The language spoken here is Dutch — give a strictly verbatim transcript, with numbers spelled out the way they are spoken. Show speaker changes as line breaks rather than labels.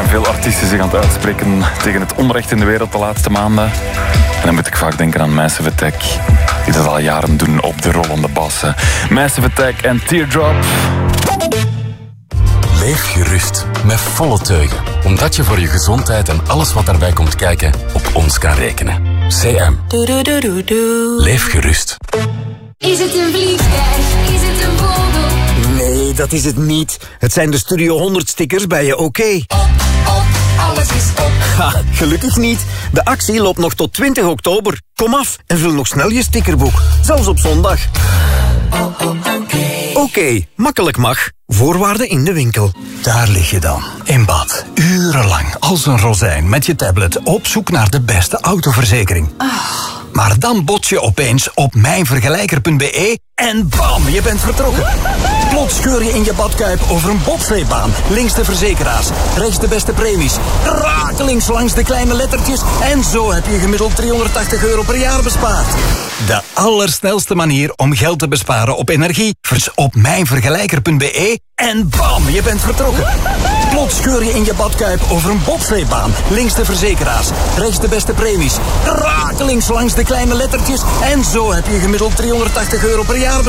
zijn veel artiesten zich aan het uitspreken tegen het onrecht in de wereld de laatste maanden. En dan moet ik vaak denken aan Massive Attack, die dat al jaren doen op de rollende bassen. Massive Attack en Teardrop.
Leef gerust, met volle teugen. Omdat je voor je gezondheid en alles wat daarbij komt kijken op ons kan rekenen. C M.
Doe, doe, doe, doe, doe.
Leef gerust.
Is het een vliegtuig? Is het een vogel?
Nee, dat is het niet. Het zijn de Studio honderd stickers bij je OK.
Op, op, alles is op.
Ha, gelukkig niet. De actie loopt nog tot twintig oktober. Kom af en vul nog snel je stickerboek. Zelfs op zondag.
Oh, oh, oké.
OK, makkelijk mag. Voorwaarden in de winkel.
Daar lig je dan, in bad, urenlang, als een rozijn met je tablet, op zoek naar de beste autoverzekering.
Oh.
Maar dan bots je opeens op mijnvergelijker punt b e en bam, je bent vertrokken. Plots scheur je in je badkuip over een bobsleebaan. Links de verzekeraars, rechts de beste premies. Rakelings langs de kleine lettertjes. En zo heb je gemiddeld driehonderdtachtig euro per jaar bespaard. De allersnelste manier om geld te besparen op energie. Vers op mijnvergelijker punt b e en bam, je bent vertrokken. Plots scheur je in je badkuip over een bobsleebaan. Links de verzekeraars, rechts de beste premies. Rakelings langs de kleine lettertjes. En zo heb je gemiddeld driehonderdtachtig euro per jaar bespaard.